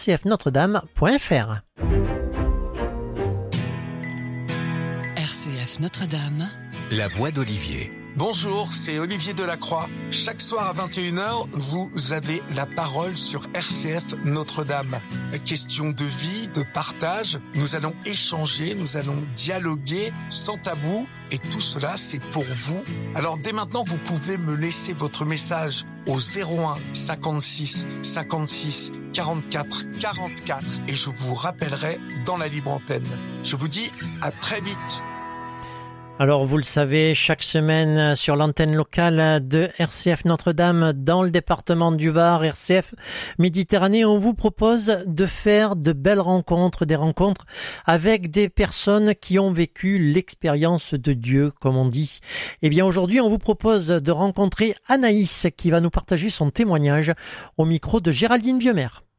rcfnotredame.fr. RCF Notre-Dame, la voix d'Olivier. Bonjour, c'est Olivier Delacroix. Chaque soir à 21h, vous avez la parole sur RCF Notre-Dame. Question de vie, de partage. Nous allons échanger, nous allons dialoguer sans tabou. Et tout cela, c'est pour vous. Alors dès maintenant, vous pouvez me laisser votre message au 01 56 56 44 44 et je vous rappellerai dans la libre antenne. Je vous dis à très vite. Alors vous le savez, chaque semaine sur l'antenne locale de RCF Notre-Dame dans le département du Var, RCF Méditerranée, on vous propose de faire de belles rencontres, des rencontres avec des personnes qui ont vécu l'expérience de Dieu, comme on dit. Eh bien aujourd'hui, on vous propose de rencontrer Anaïs qui va nous partager son témoignage au micro de Géraldine Vieumer.